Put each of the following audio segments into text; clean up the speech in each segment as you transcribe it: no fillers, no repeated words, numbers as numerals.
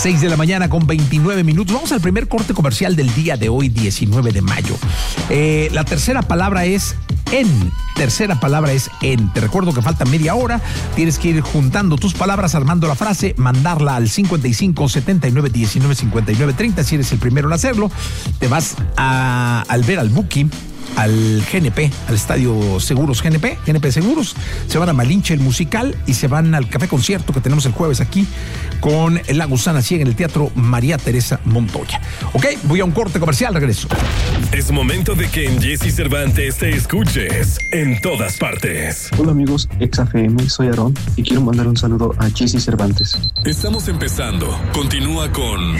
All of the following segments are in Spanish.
6 de la mañana con 29 minutos. Vamos al primer corte comercial del día de hoy, 19 de mayo. La tercera palabra es en. Tercera palabra es en. Te recuerdo que falta media hora. Tienes que ir juntando tus palabras, armando la frase, mandarla al 55 79 19 59 30. Si eres el primero en hacerlo, te vas al ver al Buki, al GNP, al Estadio Seguros GNP Seguros, se van a Malinche el musical y se van al café concierto que tenemos el jueves aquí con La Gusana Ciega en el Teatro María Teresa Montoya. Ok, voy a un corte comercial, regreso. Es momento de que en Jesse Cervantes te escuches en todas partes. Hola amigos, XFM, soy Aarón y quiero mandar un saludo a Jesse Cervantes. Estamos empezando. Continúa con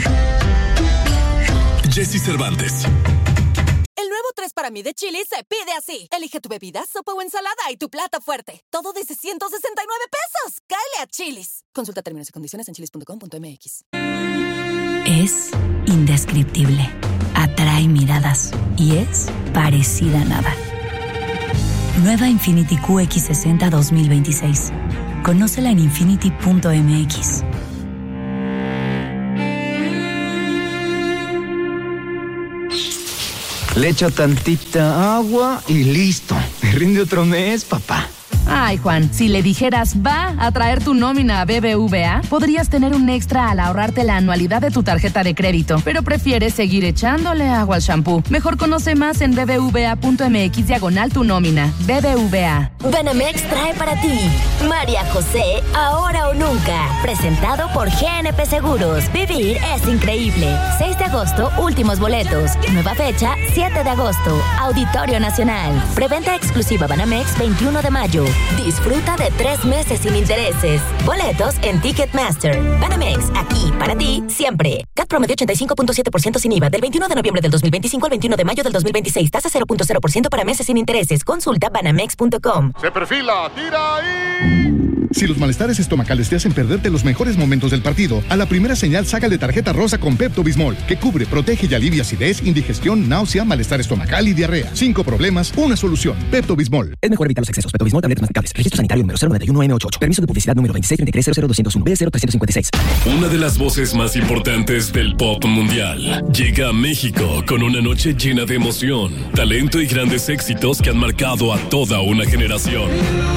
Jesse Cervantes. El nuevo 3 para mí de Chili's se pide así. Elige tu bebida, sopa o ensalada y tu plato fuerte. Todo desde $169 pesos. ¡Cáele a Chili's! Consulta términos y condiciones en chili's.com.mx. Es indescriptible. Atrae miradas y es parecida a nada. Nueva Infiniti QX60 2026. Conócela en infiniti.mx. Le echo tantita agua y listo. Me rinde otro mes, papá. Ay, Juan, si le dijeras va a traer tu nómina a BBVA, podrías tener un extra al ahorrarte la anualidad de tu tarjeta de crédito, pero prefieres seguir echándole agua al shampoo. Mejor conoce más en bbva.mx/tu nómina. BBVA. Banamex trae para ti María José, ahora o nunca, presentado por GNP Seguros. Vivir es increíble. 6 de agosto, últimos boletos. Nueva fecha, 7 de agosto. Auditorio Nacional. Preventa exclusiva Banamex, 21 de mayo. Disfruta de 3 meses sin intereses. Boletos en Ticketmaster. Banamex, aquí para ti siempre. CAT promedio 85.7% sin IVA del 21 de noviembre del 2025 al 21 de mayo del 2026. Tasa 0.0% para meses sin intereses. Consulta banamex.com. Se perfila, tira ahí. Si los malestares estomacales te hacen perderte los mejores momentos del partido, a la primera señal sácale tarjeta rosa con Pepto-Bismol, que cubre, protege y alivia acidez, indigestión, náusea, malestar estomacal y diarrea. 5 problemas, una solución. Pepto-Bismol. Es mejor evitar los excesos. Pepto-Bismol, tabletas masticables. Registro sanitario número 091M88. Permiso de publicidad número 263300201 B0356. Una de las voces más importantes del pop mundial llega a México con una noche llena de emoción, talento y grandes éxitos que han marcado a toda una generación.